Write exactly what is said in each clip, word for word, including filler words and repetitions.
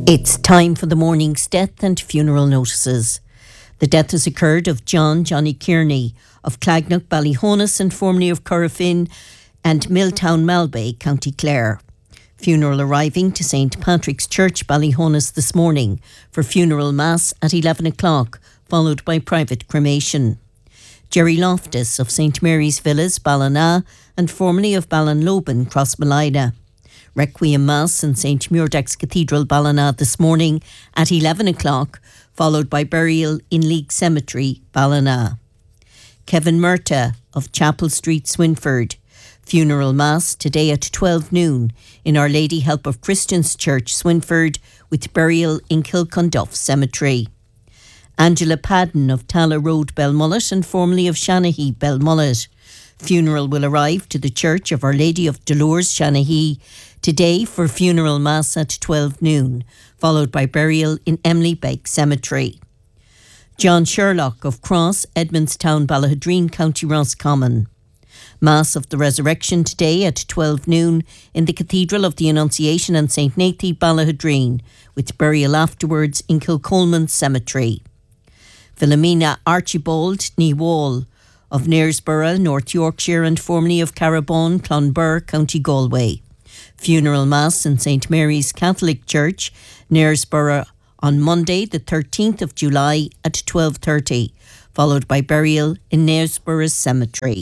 It's time for the morning's death and funeral notices. The death has occurred of John Johnny Kearney of Clagnock, Ballyhonus, and formerly of Currafin and Milltown, Malbay, County Clare. Funeral arriving to Saint Patrick's Church, Ballyhonus this morning for funeral mass at eleven o'clock, followed by private cremation. Jerry Loftus of Saint Mary's Villas, Ballina, and formerly of Ballinloban, Crossmolina. Requiem Mass in Saint Muirdax Cathedral, Ballina this morning at eleven o'clock, followed by burial in League Cemetery, Ballina. Kevin Murta of Chapel Street, Swinford. Funeral Mass today at twelve noon in Our Lady Help of Christians Church, Swinford, with burial in Kilcunduff Cemetery. Angela Padden of Tala Road, Belmullet, and formerly of Shanahy, Belmullet. Funeral will arrive to the Church of Our Lady of Dolores, Shanahy, today for funeral mass at twelve noon, followed by burial in Emily Beck Cemetery. John Sherlock of Cross, Edmondstown, Ballahadreen, County Roscommon. Mass of the Resurrection today at twelve noon in the Cathedral of the Annunciation and Saint Nathy, Ballahadreen, with burial afterwards in Kilcolman Cemetery. Philomena Archibald Niewall of Knaresborough, North Yorkshire, and formerly of Carabon, Clonbur, County Galway. Funeral Mass in Saint Mary's Catholic Church, Knaresborough, on Monday the thirteenth of July at twelve thirty, followed by burial in Knaresborough Cemetery.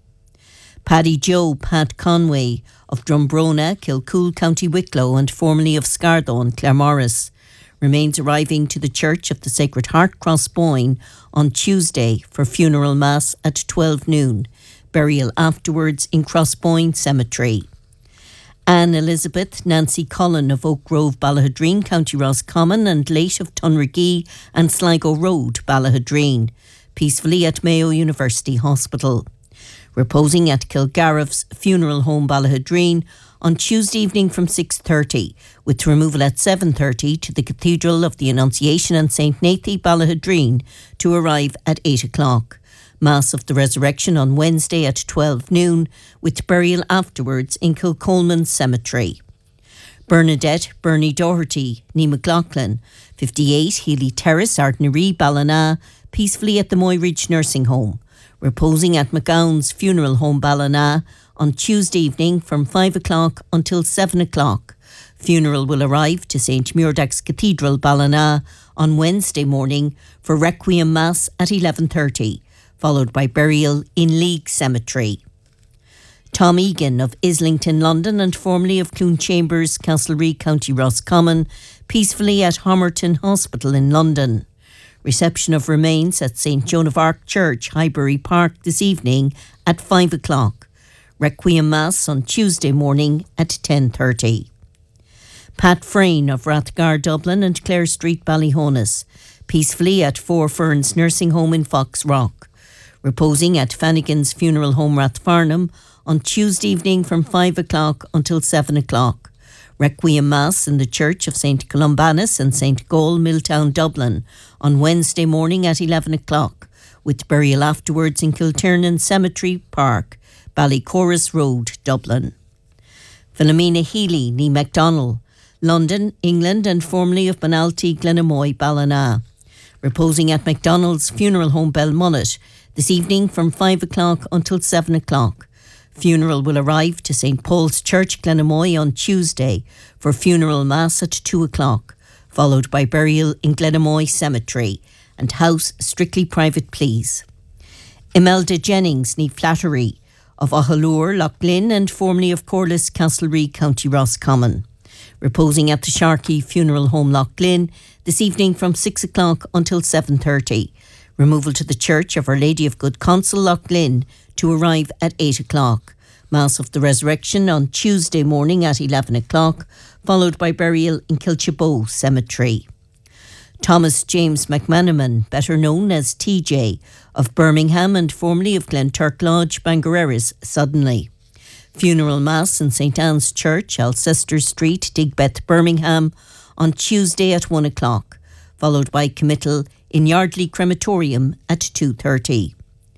Paddy Joe Pat Conway of Drumbrona, Kilcool, County Wicklow, and formerly of Scardone, Claremorris, remains arriving to the Church of the Sacred Heart, Crossboyne, on Tuesday for funeral mass at twelve noon, burial afterwards in Crossboyne Cemetery. Anne Elizabeth Nancy Cullen of Oak Grove, Ballahadreen, County Roscommon, and late of Tunragee and Sligo Road, Ballahadreen, peacefully at Mayo University Hospital. Reposing at Kilgarriff's Funeral Home, Ballahadreen, on Tuesday evening from six thirty, with removal at seven thirty to the Cathedral of the Annunciation and Saint Nathy, Ballahadreen, to arrive at eight o'clock. Mass of the Resurrection on Wednesday at twelve noon, with burial afterwards in Kilcolman Cemetery. Bernadette Bernie Doherty, Nee McLaughlin, fifty-eight Healy Terrace, Ardnaree, Ballina, peacefully at the Moyridge Nursing Home. Reposing at McGowan's Funeral Home, Ballina, on Tuesday evening from five o'clock until seven o'clock. Funeral will arrive to Saint Muirdax Cathedral, Ballina, on Wednesday morning for Requiem Mass at eleven thirty, followed by burial in League Cemetery. Tom Egan of Islington, London, and formerly of Clune Chambers, Castlereagh, County Roscommon, peacefully at Homerton Hospital in London. Reception of remains at Saint Joan of Arc Church, Highbury Park, this evening at five o'clock. Requiem Mass on Tuesday morning at ten thirty. Pat Frayne of Rathgar, Dublin, and Clare Street, Ballyhonus, peacefully at Four Ferns Nursing Home in Fox Rock. Reposing at Fannigan's Funeral Home, Rathfarnham, on Tuesday evening from five o'clock until seven o'clock. Requiem Mass in the Church of Saint Columbanus and Saint Gall, Milltown, Dublin, on Wednesday morning at eleven o'clock, with burial afterwards in Kilternan Cemetery Park, Ballycorus Road, Dublin. Philomena Healy, Nee MacDonald, London, England, and formerly of Benalty, Glenamoy, Ballina. Reposing at MacDonald's Funeral Home, Belmullet, this evening from five o'clock until seven o'clock. Funeral will arrive to Saint Paul's Church, Glenamoy, on Tuesday for funeral mass at two o'clock, followed by burial in Glenamoy Cemetery, and house strictly private, please. Imelda Jennings, Nee Flattery, of Ahalur, Loughlin, and formerly of Corliss, Castlereagh, County Roscommon. Reposing at the Sharkey Funeral Home, Loughlin, this evening from six o'clock until seven thirty. Removal to the Church of Our Lady of Good Counsel, Loughlin, to arrive at eight o'clock. Mass of the Resurrection on Tuesday morning at eleven o'clock, followed by burial in Kilchabo Cemetery. Thomas James McManaman, better known as T J, of Birmingham and formerly of Glenturk Lodge, Bangereris, Suddenly. Funeral Mass in Saint Anne's Church, Alcester Street, Digbeth, Birmingham, on Tuesday at one o'clock, followed by committal in Yardley Crematorium at two thirty.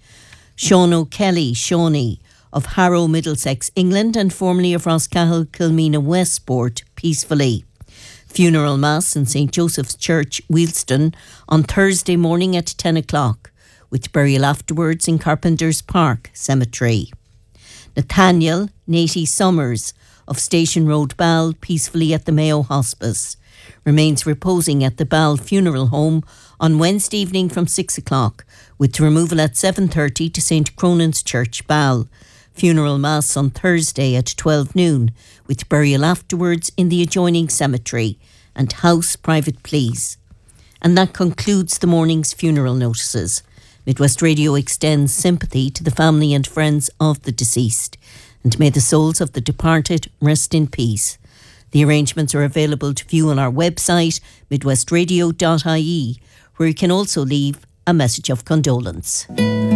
Sean O'Kelly, Shawnee, of Harrow, Middlesex, England, and formerly of Roscahill, Kilmena, Westport, peacefully. Funeral Mass in Saint Joseph's Church, Wheelston, on Thursday morning at ten o'clock, with burial afterwards in Carpenter's Park Cemetery. Nathaniel Natey Summers of Station Road, Ball, peacefully at the Mayo Hospice, remains reposing at the Ball Funeral Home on Wednesday evening from six o'clock, with removal at seven thirty to Saint Cronan's Church, Ball. Funeral Mass on Thursday at twelve noon, with burial afterwards in the adjoining cemetery and house private pleas. And that concludes the morning's funeral notices. Midwest Radio extends sympathy to the family and friends of the deceased, and may the souls of the departed rest in peace. The arrangements are available to view on our website, midwest radio dot I E, where you can also leave a message of condolence.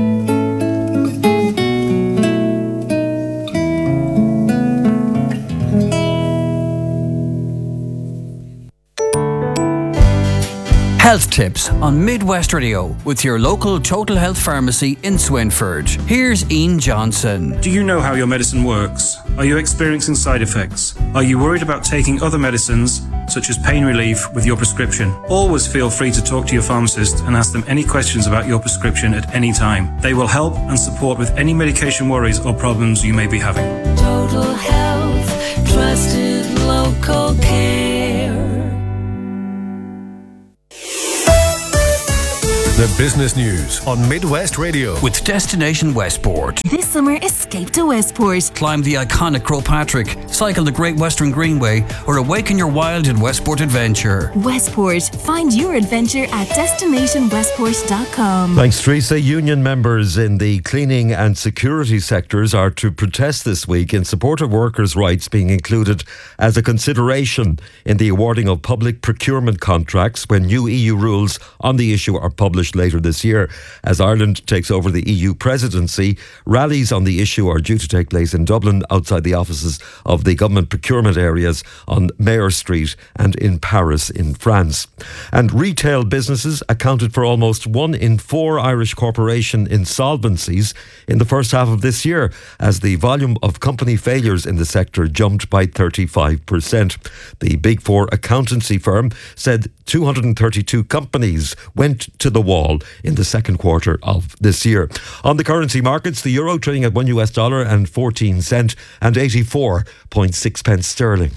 Health tips on Midwest Radio with your local Total Health Pharmacy in Swinford. Here's Ian Johnson. Do you know how your medicine works? Are you experiencing side effects? Are you worried about taking other medicines, such as pain relief, with your prescription? Always feel free to talk to your pharmacist and ask them any questions about your prescription at any time. They will help and support with any medication worries or problems you may be having. Total Health, trusted local care. The business news on Midwest Radio with Destination Westport. This summer, escape to Westport. Climb the iconic Croagh Patrick, cycle the Great Western Greenway, or awaken your wild in Westport Adventure. Westport. Find your adventure at destination westport dot com. Thanks, Teresa. Union members in the cleaning and security sectors are to protest this week in support of workers' rights being included as a consideration in the awarding of public procurement contracts when new E U rules on the issue are published later this year. As Ireland takes over the E U presidency, rallies on the issue are due to take place in Dublin outside the offices of the government procurement areas on Mayor Street and in Paris in France. And retail businesses accounted for almost one in four Irish corporation insolvencies in the first half of this year, as the volume of company failures in the sector jumped by thirty-five percent. The Big Four accountancy firm said two hundred thirty-two companies went to the wall in the second quarter of this year. On the currency markets, the euro trading at one U S dollar and fourteen cent and eighty-four point six pence sterling.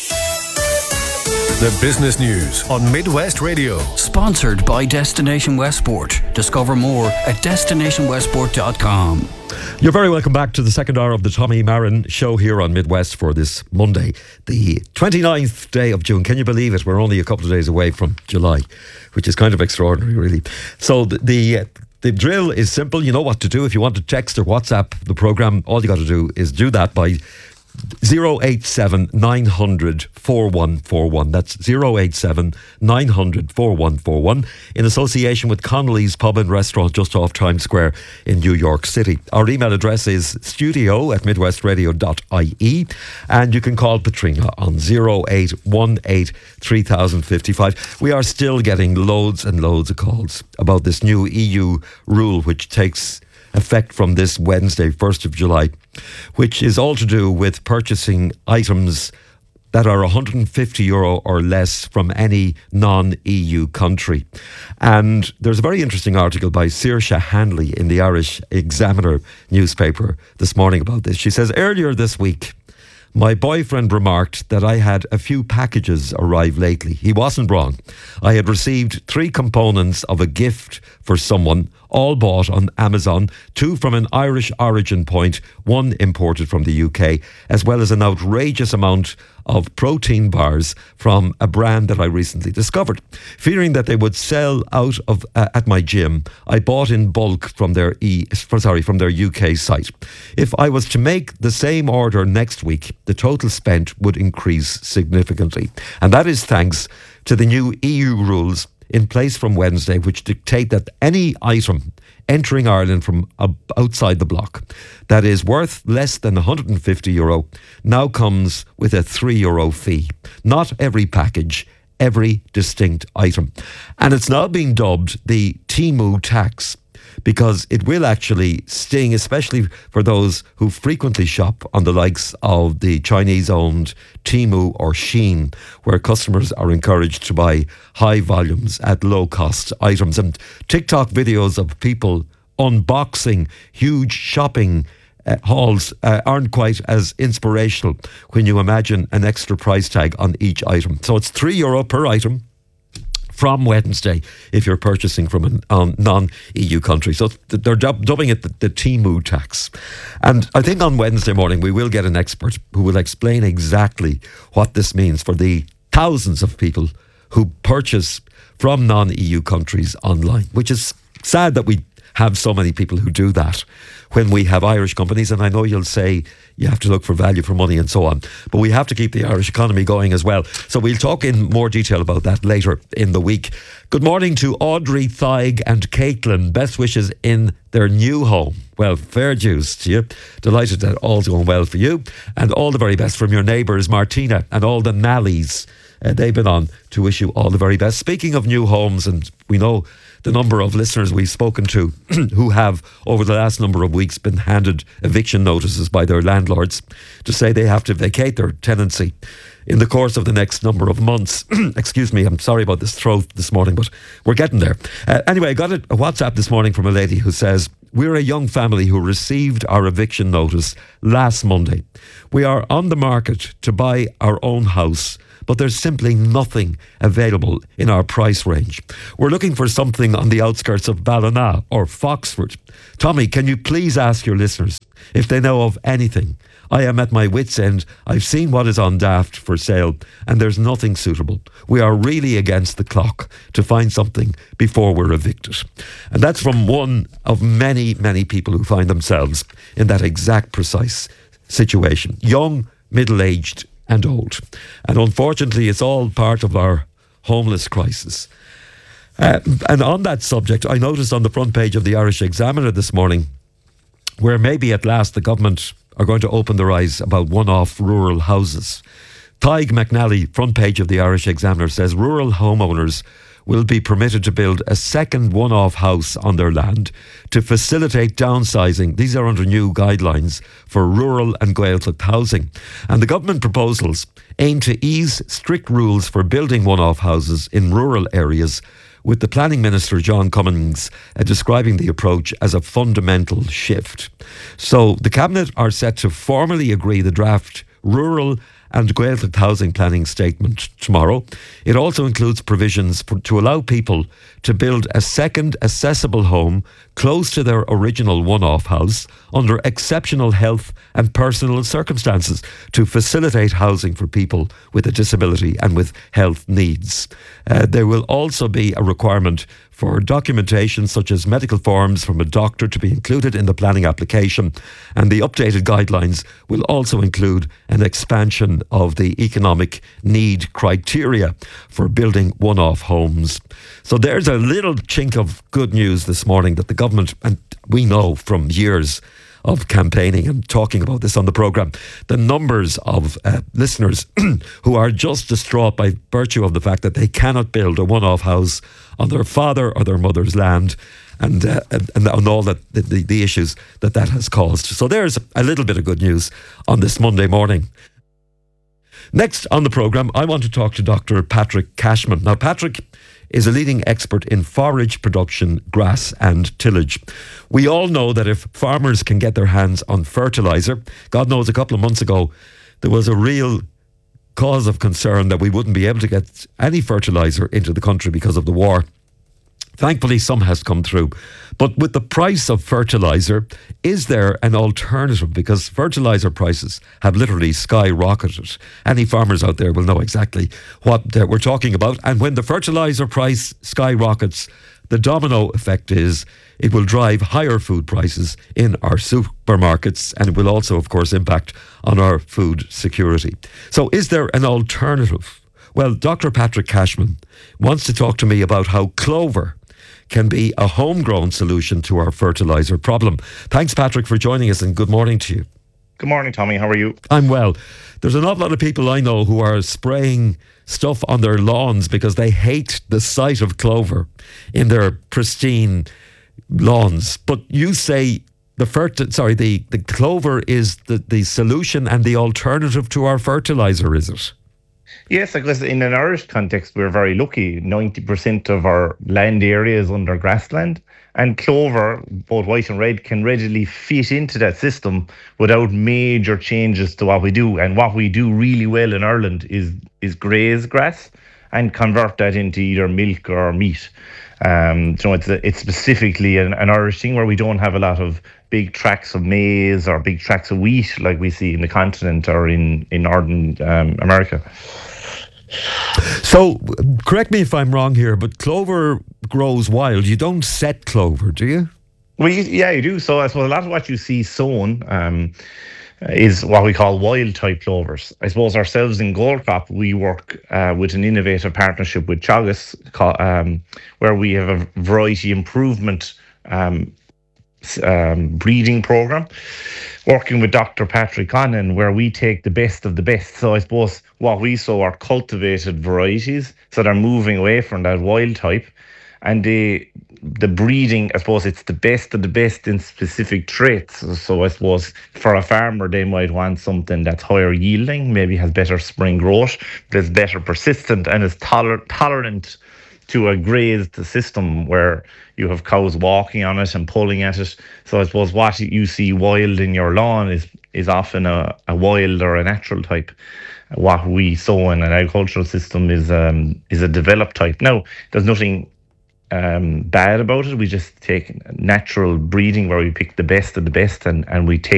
The business news on Midwest Radio. Sponsored by Destination Westport. Discover more at destination westport dot com. You're very welcome back to the second hour of the Tommy Marin show here on Midwest for this Monday, the twenty-ninth day of June. Can you believe it? We're only a couple of days away from July, which is kind of extraordinary, really. So the the, the drill is simple. You know what to do. If you want to text or WhatsApp the programme, all you got to do is do that by zero eight seven nine hundred four one four one. That's zero eight seven nine hundred four one four one, in association with Connolly's Pub and Restaurant just off Times Square in New York City. Our email address is studio at midwest radio dot I E, and you can call Patrina on zero eight one eight three thousand fifty-five. We are still getting loads and loads of calls about this new E U rule which takes effect from this Wednesday, first of July, which is all to do with purchasing items that are one hundred fifty euro or less from any non-E U country. And there's a very interesting article by Saoirse Hanley in the Irish Examiner newspaper this morning about this. She says, earlier this week, my boyfriend remarked that I had a few packages arrive lately. He wasn't wrong. I had received three components of a gift for someone, all bought on Amazon, two from an Irish origin point, one imported from the U K, as well as an outrageous amount of protein bars from a brand that I recently discovered. Fearing that they would sell out of uh, at my gym, I bought in bulk from their e sorry from their U K site. If I was to make the same order next week, the total spent would increase significantly. And that is thanks to the new E U rules in place from Wednesday, which dictate that any item entering Ireland from outside the bloc that is worth less than one hundred fifty euro now comes with a three euro fee. Not every package, every distinct item. And it's now being dubbed the Temu tax, because it will actually sting, especially for those who frequently shop on the likes of the Chinese-owned Temu or Shein, where customers are encouraged to buy high volumes at low-cost items. And TikTok videos of people unboxing huge shopping Uh, hauls uh, aren't quite as inspirational when you imagine an extra price tag on each item. So it's three euro per item from Wednesday if you're purchasing from a um, non-E U country. So th- they're dub- dubbing it the, the Temu tax. And I think on Wednesday morning we will get an expert who will explain exactly what this means for the thousands of people who purchase from non-E U countries online, which is sad that we have so many people who do that when we have Irish companies. And I know you'll say you have to look for value for money and so on, but we have to keep the Irish economy going as well. So we'll talk in more detail about that later in the week. Good morning to Audrey, Thaig and Caitlin. Best wishes in their new home. Well, fair dues to you. Delighted that all's going well for you. And all the very best from your neighbours, Martina, and all the Nallies. Uh, they've been on to wish you all the very best. Speaking of new homes, and we know the number of listeners we've spoken to who have, over the last number of weeks, been handed eviction notices by their landlords to say they have to vacate their tenancy in the course of the next number of months. Excuse me, I'm sorry about this throat this morning, but we're getting there. Uh, anyway, I got a, a WhatsApp this morning from a lady who says, we're a young family who received our eviction notice last Monday. We are on the market to buy our own house, but there's simply nothing available in our price range. We're looking for something on the outskirts of Ballina or Foxford. Tommy, can you please ask your listeners if they know of anything? I am at my wit's end. I've seen what is on Daft for sale and there's nothing suitable. We are really against the clock to find something before we're evicted. And that's from one of many, many people who find themselves in that exact precise situation. Young, middle-aged and old. And unfortunately, it's all part of our homeless crisis. Uh, and on that subject, I noticed on the front page of the Irish Examiner this morning, where maybe at last the government are going to open their eyes about one-off rural houses. Thaig McNally, front page of the Irish Examiner, says rural homeowners will be permitted to build a second one-off house on their land to facilitate downsizing. These are under new guidelines for rural and Gaeltacht housing. And the government proposals aim to ease strict rules for building one-off houses in rural areas, with the Planning Minister, John Cummings, uh, describing the approach as a fundamental shift. So the Cabinet are set to formally agree the draft rural and Gaeltacht housing planning statement tomorrow. It also includes provisions for, to allow people to build a second accessible home close to their original one-off house under exceptional health and personal circumstances to facilitate housing for people with a disability and with health needs. Uh, there will also be a requirement for documentation such as medical forms from a doctor to be included in the planning application, and the updated guidelines will also include an expansion of the economic need criteria for building one-off homes. So there's a little chink of good news this morning that the government, and we know from years of campaigning and talking about this on the programme, the numbers of uh, listeners who are just distraught by virtue of the fact that they cannot build a one-off house on their father or their mother's land, and uh, and, and all that the, the, the issues that that has caused. So there's a little bit of good news on this Monday morning. Next on the programme, I want to talk to Doctor Patrick Cashman. Now, Patrick is a leading expert in forage production, grass and tillage. We all know that if farmers can get their hands on fertiliser, God knows a couple of months ago there was a real cause of concern that we wouldn't be able to get any fertiliser into the country because of the war. Thankfully, some has come through. But with the price of fertiliser, is there an alternative? Because fertiliser prices have literally skyrocketed. Any farmers out there will know exactly what uh, we're talking about. And when the fertiliser price skyrockets, the domino effect is it will drive higher food prices in our supermarkets, and it will also, of course, impact on our food security. So is there an alternative? Well, Doctor Patrick Cashman wants to talk to me about how clover can be a homegrown solution to our fertiliser problem. Thanks, Patrick, for joining us, and good morning to you. Good morning, Tommy. How are you? I'm well. There's an awful lot of people I know who are spraying stuff on their lawns because they hate the sight of clover in their pristine lawns. But you say the ferti- sorry, the, the clover is the, the solution and the alternative to our fertiliser, is it? Yes, because in an Irish context, we're very lucky. ninety percent of our land area is under grassland, and clover, both white and red, can readily fit into that system without major changes to what we do. And what we do really well in Ireland is is graze grass and convert that into either milk or meat. Um, so it's a, it's specifically an, an Irish thing where we don't have a lot of big tracts of maize or big tracts of wheat like we see in the continent or in in northern um, America. So, correct me if I'm wrong here, but clover grows wild. You don't set clover, do you? Well, you, yeah, you do. So I suppose a lot of what you see sown um, is what we call wild type clovers. I suppose ourselves in Goldcrop, we work uh, with an innovative partnership with Teagasc, um, where we have a variety improvement um, um, breeding program, working with Doctor Patrick Connan, where we take the best of the best. So I suppose what we sow are cultivated varieties, so they're moving away from that wild type. And the the breeding, I suppose it's the best of the best in specific traits. So I suppose for a farmer, they might want something that's higher yielding, maybe has better spring growth, that's better persistent and is toler- tolerant to a grazed system where you have cows walking on it and pulling at it. So I suppose what you see wild in your lawn is is often a, a wild or a natural type. What we sow in an agricultural system is um, is a developed type. Now, there's nothing um, bad about it. We just take natural breeding where we pick the best of the best and, and we take